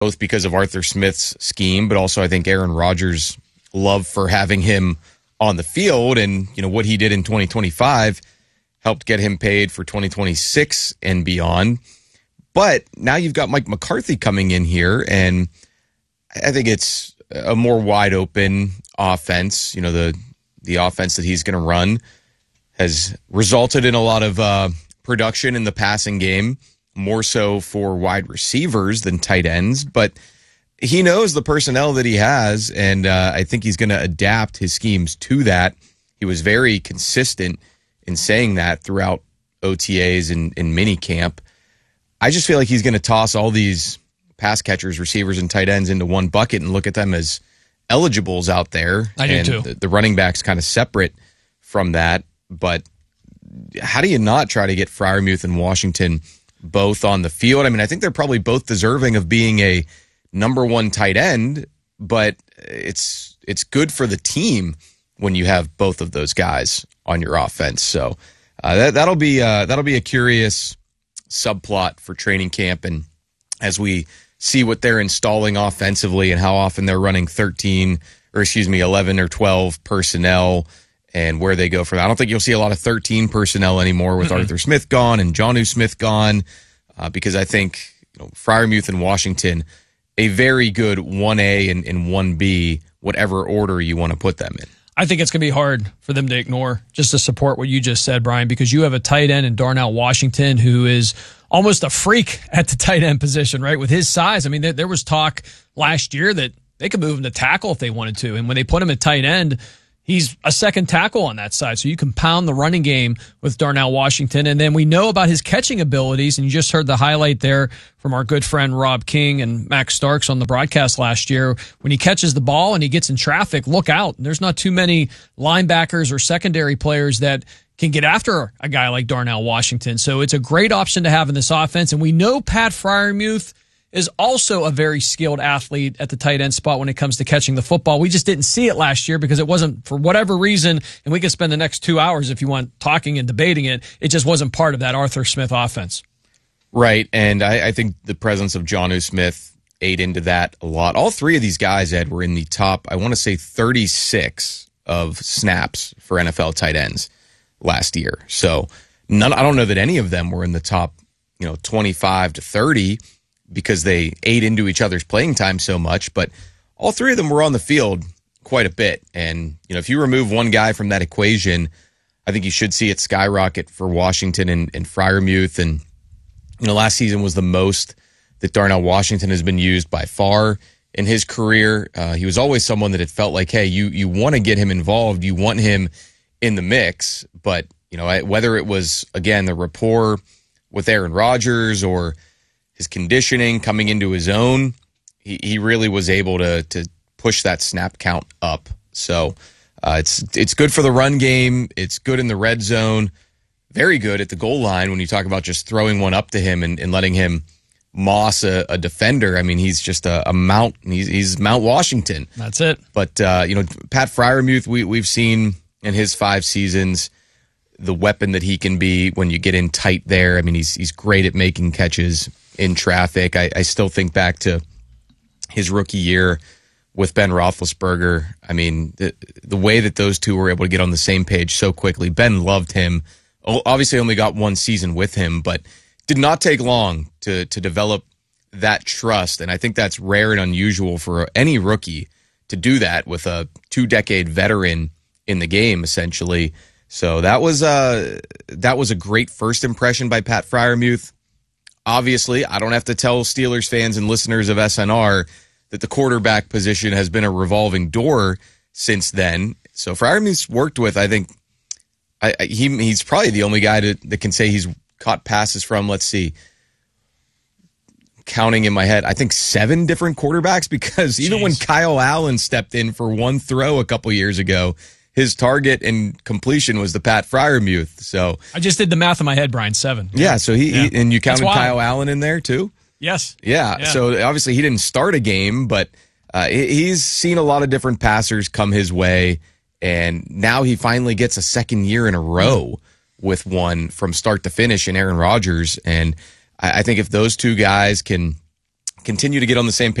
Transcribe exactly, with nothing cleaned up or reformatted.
both because of Arthur Smith's scheme, but also I think Aaron Rodgers' love for having him on the field, and you know what he did in twenty twenty-five helped get him paid for twenty twenty-six and beyond. But now you've got Mike McCarthy coming in here, and I think it's a more wide open offense. You know, the the offense that he's going to run has resulted in a lot of uh, production in the passing game, more so for wide receivers than tight ends. But he knows the personnel that he has, and uh, I think he's going to adapt his schemes to that. He was very consistent in saying that throughout O T As and in mini camp. I just feel like he's going to toss all these pass catchers, receivers, and tight ends into one bucket and look at them as eligibles out there. I do and too. The, the running back's kind of separate from that. But how do you not try to get Freiermuth and Washington both on the field? I mean, I think they're probably both deserving of being a number one tight end, but it's it's good for the team when you have both of those guys on your offense. So uh, that that'll be uh, that'll be a curious subplot for training camp, and as we see what they're installing offensively and how often they're running thirteen or excuse me eleven or twelve personnel and where they go from that. I don't think you'll see a lot of thirteen personnel anymore with mm-hmm. Arthur Smith gone and Jonnu Smith gone, uh, because I think you know, Freiermuth and Washington, a very good one A and, and one B, whatever order you want to put them in. I think it's going to be hard for them to ignore, just to support what you just said, Brian, because you have a tight end in Darnell Washington who is almost a freak at the tight end position, right? With his size. I mean, there, there was talk last year that they could move him to tackle if they wanted to. And when they put him at tight end, he's a second tackle on that side. So you can pound the running game with Darnell Washington. And then we know about his catching abilities. And you just heard the highlight there from our good friend Rob King and Max Starks on the broadcast last year. When he catches the ball and he gets in traffic, look out. There's not too many linebackers or secondary players that can get after a guy like Darnell Washington. So it's a great option to have in this offense. And we know Pat Freiermuth is also a very skilled athlete at the tight end spot when it comes to catching the football. We just didn't see it last year because it wasn't, for whatever reason, and we could spend the next two hours if you want talking and debating it, it just wasn't part of that Arthur Smith offense. Right, and I, I think the presence of Jonnu Smith ate into that a lot. All three of these guys, Ed, were in the top, I want to say thirty-six of snaps for N F L tight ends last year. So none, I don't know that any of them were in the top, you know, twenty-five to thirty, because they ate into each other's playing time so much, but all three of them were on the field quite a bit. And, you know, if you remove one guy from that equation, I think you should see it skyrocket for Washington and, and Freiermuth. And, you know, last season was the most that Darnell Washington has been used by far in his career. Uh, he was always someone that it felt like, hey, you, you want to get him involved. You want him in the mix. But, you know, whether it was, again, the rapport with Aaron Rodgers or his conditioning coming into his own, he, he really was able to to push that snap count up. So uh, it's it's good for the run game. It's good in the red zone. Very good at the goal line when you talk about just throwing one up to him and, and letting him moss a, a defender. I mean, he's just a, a mount. He's, he's Mount Washington. That's it. But, uh, you know, Pat Freiermuth, we, we've seen in his five seasons the weapon that he can be when you get in tight there. I mean, he's he's great at making catches in traffic. I, I still think back to his rookie year with Ben Roethlisberger. I mean, the, the way that those two were able to get on the same page so quickly. Ben loved him. Obviously only got one season with him, but did not take long to to develop that trust. And I think that's rare and unusual for any rookie to do that with a two-decade veteran in the game, essentially. So that was uh, that was a great first impression by Pat Freiermuth. Obviously, I don't have to tell Steelers fans and listeners of S N R that the quarterback position has been a revolving door since then. So Freiermuth's worked with, I think, I, I, he he's probably the only guy to, that can say he's caught passes from, let's see, counting in my head, I think seven different quarterbacks, because even Jeez. when Kyle Allen stepped in for one throw a couple years ago, his target and completion was the Pat Freiermuth. So I just did the math in my head, Brian. Seven. Yeah. So he, yeah. he and you counted Kyle Allen in there too. Yes. Yeah, yeah. So obviously he didn't start a game, but uh, he's seen a lot of different passers come his way, and now he finally gets a second year in a row with one from start to finish in Aaron Rodgers. And I, I think if those two guys can continue to get on the same page.